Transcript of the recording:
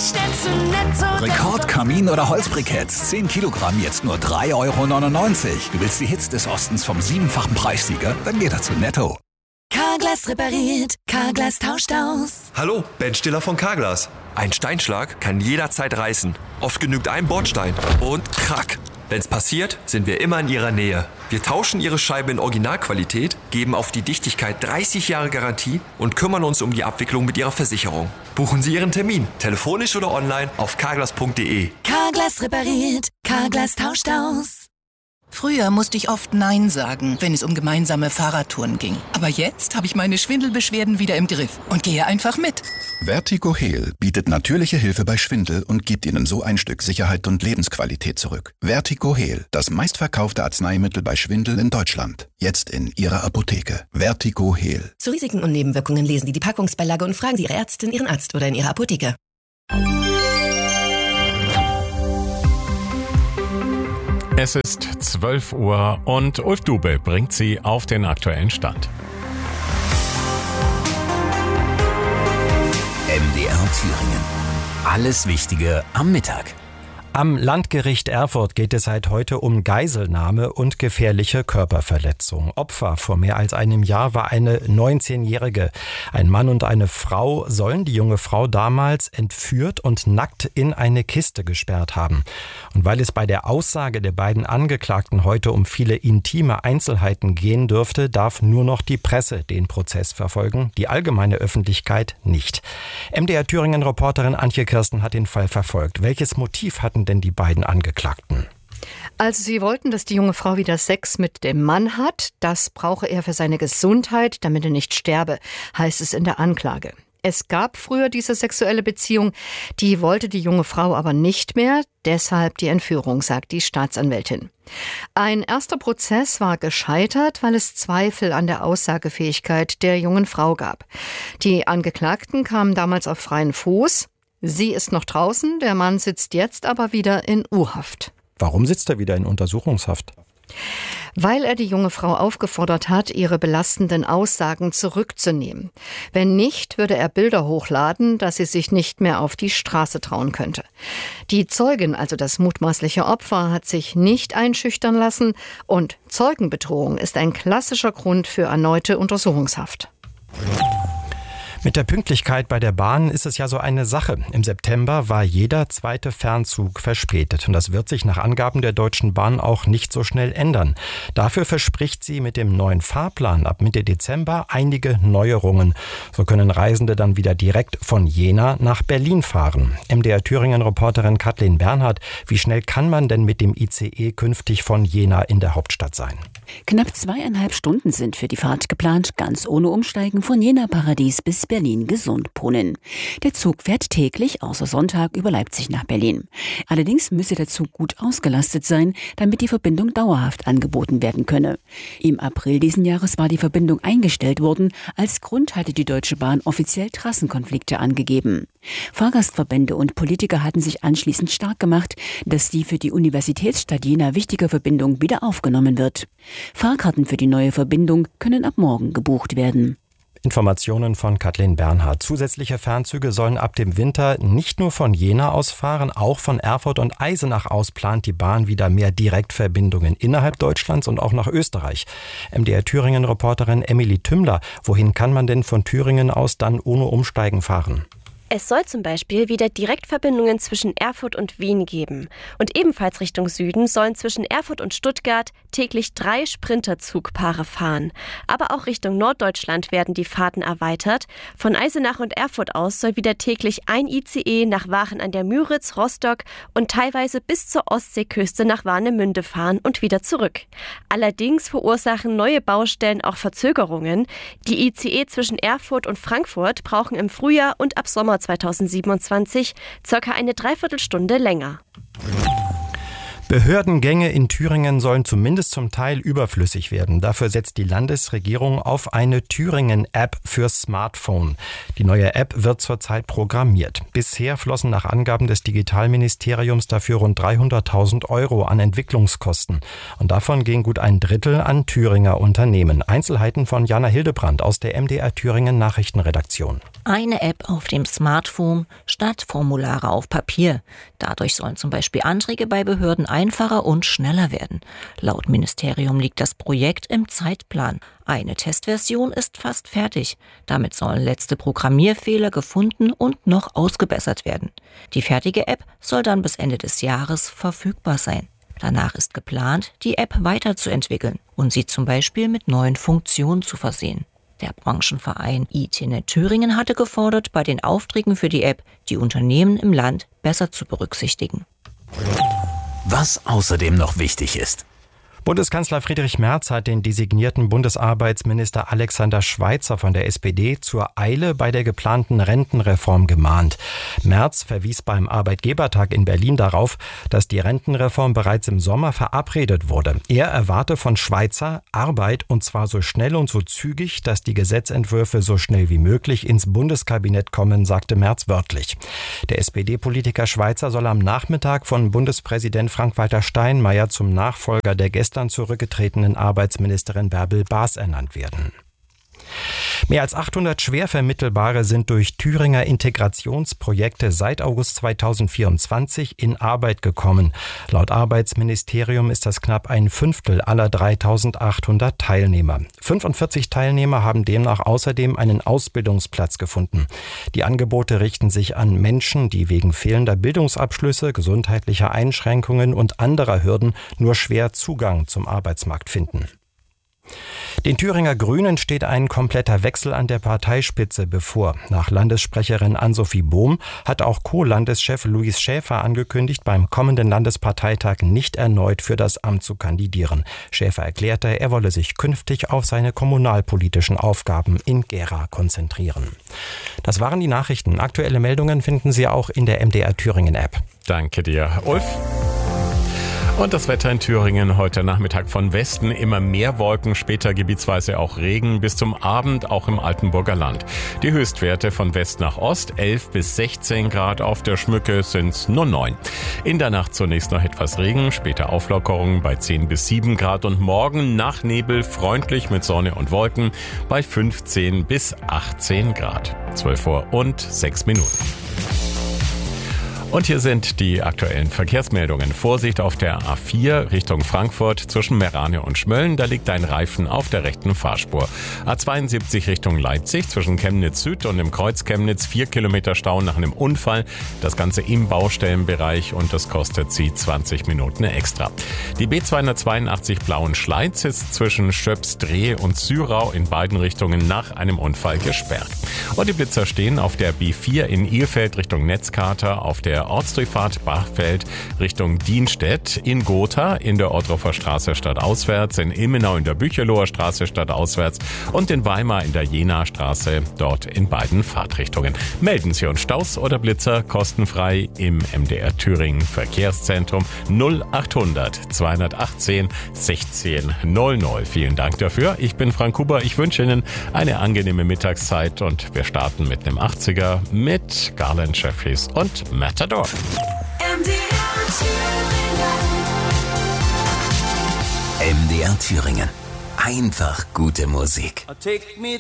schnell zu Netto. Rekordkamin oder Holzbriketts. 10 Kilogramm jetzt nur 3,99 €. Du willst die Hits des Ostens vom 7-fachen Preissieger? Dann geh doch zu Netto. Carglass repariert, Carglass tauscht aus. Hallo, Ben Stiller von Carglass. Ein Steinschlag kann jederzeit reißen. Oft genügt ein Bordstein und krack. Wenn's passiert, sind wir immer in Ihrer Nähe. Wir tauschen Ihre Scheibe in Originalqualität, geben auf die Dichtigkeit 30 Jahre Garantie und kümmern uns um die Abwicklung mit Ihrer Versicherung. Buchen Sie Ihren Termin, telefonisch oder online auf carglass.de. Carglass repariert, Carglass tauscht aus. Früher musste ich oft Nein sagen, wenn es um gemeinsame Fahrradtouren ging. Aber jetzt habe ich meine Schwindelbeschwerden wieder im Griff und gehe einfach mit. Vertigo Heal bietet natürliche Hilfe bei Schwindel und gibt Ihnen so ein Stück Sicherheit und Lebensqualität zurück. Vertigo Heal, das meistverkaufte Arzneimittel bei Schwindel in Deutschland. Jetzt in Ihrer Apotheke. Vertigo Heal. Zu Risiken und Nebenwirkungen lesen Sie die Packungsbeilage und fragen Sie Ihre Ärztin, Ihren Arzt oder in Ihrer Apotheke. Es ist 12 Uhr und Ulf Dube bringt Sie auf den aktuellen Stand. MDR Thüringen. Alles Wichtige am Mittag. Am Landgericht Erfurt geht es seit heute um Geiselnahme und gefährliche Körperverletzung. Opfer vor mehr als einem Jahr war eine 19-Jährige. Ein Mann und eine Frau sollen die junge Frau damals entführt und nackt in eine Kiste gesperrt haben. Und weil es bei der Aussage der beiden Angeklagten heute um viele intime Einzelheiten gehen dürfte, darf nur noch die Presse den Prozess verfolgen, die allgemeine Öffentlichkeit nicht. MDR Thüringen-Reporterin Antje Kirsten hat den Fall verfolgt. Welches Motiv hatten denn die beiden Angeklagten? Also sie wollten, dass die junge Frau wieder Sex mit dem Mann hat. Das brauche er für seine Gesundheit, damit er nicht sterbe, heißt es in der Anklage. Es gab früher diese sexuelle Beziehung, die wollte die junge Frau aber nicht mehr, deshalb die Entführung, sagt die Staatsanwältin. Ein erster Prozess war gescheitert, weil es Zweifel an der Aussagefähigkeit der jungen Frau gab. Die Angeklagten kamen damals auf freien Fuß. Sie ist noch draußen, der Mann sitzt jetzt aber wieder in U-Haft. Warum sitzt er wieder in Untersuchungshaft? Weil er die junge Frau aufgefordert hat, ihre belastenden Aussagen zurückzunehmen. Wenn nicht, würde er Bilder hochladen, dass sie sich nicht mehr auf die Straße trauen könnte. Die Zeugin, also das mutmaßliche Opfer, hat sich nicht einschüchtern lassen und Zeugenbedrohung ist ein klassischer Grund für erneute Untersuchungshaft. Mit der Pünktlichkeit bei der Bahn ist es ja so eine Sache. Im September war jeder zweite Fernzug verspätet. Und das wird sich nach Angaben der Deutschen Bahn auch nicht so schnell ändern. Dafür verspricht sie mit dem neuen Fahrplan ab Mitte Dezember einige Neuerungen. So können Reisende dann wieder direkt von Jena nach Berlin fahren. MDR Thüringen-Reporterin Kathleen Bernhard, wie schnell kann man denn mit dem ICE künftig von Jena in der Hauptstadt sein? Knapp 2,5 Stunden sind für die Fahrt geplant, ganz ohne Umsteigen von Jena Paradies bis Berlin-Gesundbrunnen. Der Zug fährt täglich, außer Sonntag, über Leipzig nach Berlin. Allerdings müsse der Zug gut ausgelastet sein, damit die Verbindung dauerhaft angeboten werden könne. Im April diesen Jahres war die Verbindung eingestellt worden. Als Grund hatte die Deutsche Bahn offiziell Trassenkonflikte angegeben. Fahrgastverbände und Politiker hatten sich anschließend stark gemacht, dass die für die Universitätsstadt Jena wichtige Verbindung wieder aufgenommen wird. Fahrkarten für die neue Verbindung können ab morgen gebucht werden. Informationen von Kathleen Bernhard. Zusätzliche Fernzüge sollen ab dem Winter nicht nur von Jena aus fahren, auch von Erfurt und Eisenach aus plant die Bahn wieder mehr Direktverbindungen innerhalb Deutschlands und auch nach Österreich. MDR Thüringen-Reporterin Emily Tümmler, wohin kann man denn von Thüringen aus dann ohne Umsteigen fahren? Es soll zum Beispiel wieder Direktverbindungen zwischen Erfurt und Wien geben. Und ebenfalls Richtung Süden sollen zwischen Erfurt und Stuttgart täglich 3 Sprinterzugpaare fahren. Aber auch Richtung Norddeutschland werden die Fahrten erweitert. Von Eisenach und Erfurt aus soll wieder täglich ein ICE nach Waren an der Müritz, Rostock und teilweise bis zur Ostseeküste nach Warnemünde fahren und wieder zurück. Allerdings verursachen neue Baustellen auch Verzögerungen. Die ICE zwischen Erfurt und Frankfurt brauchen im Frühjahr und ab Sommer 2027 circa eine Dreiviertelstunde länger. Behördengänge in Thüringen sollen zumindest zum Teil überflüssig werden. Dafür setzt die Landesregierung auf eine Thüringen-App für Smartphone. Die neue App wird zurzeit programmiert. Bisher flossen nach Angaben des Digitalministeriums dafür rund 300.000 € an Entwicklungskosten. Und davon ging gut ein Drittel an Thüringer Unternehmen. Einzelheiten von Jana Hildebrand aus der MDR Thüringen Nachrichtenredaktion. Eine App auf dem Smartphone statt Formulare auf Papier. Dadurch sollen zum Beispiel Anträge bei Behörden einfacher und schneller werden. Laut Ministerium liegt das Projekt im Zeitplan. Eine Testversion ist fast fertig. Damit sollen letzte Programmierfehler gefunden und noch ausgebessert werden. Die fertige App soll dann bis Ende des Jahres verfügbar sein. Danach ist geplant, die App weiterzuentwickeln und sie zum Beispiel mit neuen Funktionen zu versehen. Der Branchenverein IT-Net Thüringen hatte gefordert, bei den Aufträgen für die App die Unternehmen im Land besser zu berücksichtigen. Was außerdem noch wichtig ist. Bundeskanzler Friedrich Merz hat den designierten Bundesarbeitsminister Alexander Schweitzer von der SPD zur Eile bei der geplanten Rentenreform gemahnt. Merz verwies beim Arbeitgebertag in Berlin darauf, dass die Rentenreform bereits im Sommer verabredet wurde. Er erwarte von Schweitzer Arbeit, und zwar so schnell und so zügig, dass die Gesetzentwürfe so schnell wie möglich ins Bundeskabinett kommen, sagte Merz wörtlich. Der SPD-Politiker Schweitzer soll am Nachmittag von Bundespräsident Frank-Walter Steinmeier zum Nachfolger der gestern zurückgetretenen Arbeitsministerin Bärbel Baas ernannt werden. Mehr als 800 Schwervermittelbare sind durch Thüringer Integrationsprojekte seit August 2024 in Arbeit gekommen. Laut Arbeitsministerium ist das knapp ein Fünftel aller 3.800 Teilnehmer. 45 Teilnehmer haben demnach außerdem einen Ausbildungsplatz gefunden. Die Angebote richten sich an Menschen, die wegen fehlender Bildungsabschlüsse, gesundheitlicher Einschränkungen und anderer Hürden nur schwer Zugang zum Arbeitsmarkt finden. Den Thüringer Grünen steht ein kompletter Wechsel an der Parteispitze bevor. Nach Landessprecherin Ann-Sophie Bohm hat auch Co-Landeschef Luis Schäfer angekündigt, beim kommenden Landesparteitag nicht erneut für das Amt zu kandidieren. Schäfer erklärte, er wolle sich künftig auf seine kommunalpolitischen Aufgaben in Gera konzentrieren. Das waren die Nachrichten. Aktuelle Meldungen finden Sie auch in der MDR Thüringen App. Danke dir, Ulf. Und das Wetter in Thüringen heute Nachmittag von Westen immer mehr Wolken, später gebietsweise auch Regen, bis zum Abend auch im Altenburger Land. Die Höchstwerte von West nach Ost 11 bis 16 Grad, auf der Schmücke sind's nur 9. In der Nacht zunächst noch etwas Regen, später Auflockerung bei 10 bis 7 Grad und morgen nach Nebel freundlich mit Sonne und Wolken bei 15 bis 18 Grad. 12:06 Und hier sind die aktuellen Verkehrsmeldungen. Vorsicht auf der A4 Richtung Frankfurt zwischen Meerane und Schmölln. Da liegt ein Reifen auf der rechten Fahrspur. A72 Richtung Leipzig zwischen Chemnitz Süd und dem Kreuz Chemnitz 4 Kilometer Stau nach einem Unfall. Das Ganze im Baustellenbereich und das kostet Sie 20 Minuten extra. Die B282 Blauen-Schleiz ist zwischen Schöps-Dreh und Syrau in beiden Richtungen nach einem Unfall gesperrt. Und die Blitzer stehen auf der B4 in Ilfeld Richtung Netzkater, auf der Ortsdurchfahrt Bachfeld Richtung Dienstedt, in Gotha in der Ortdorfer Straße stadtauswärts, in Ilmenau in der Bücheloher Straße stadtauswärts und in Weimar in der Jena Straße, dort in beiden Fahrtrichtungen. Melden Sie uns Staus oder Blitzer kostenfrei im MDR Thüringen Verkehrszentrum 0800 218 16 00. Vielen Dank dafür. Ich bin Frank Huber. Ich wünsche Ihnen eine angenehme Mittagszeit und wir starten mit einem 80er mit Garland Jeffries und Matador. MDR Thüringen. Einfach gute Musik. Take me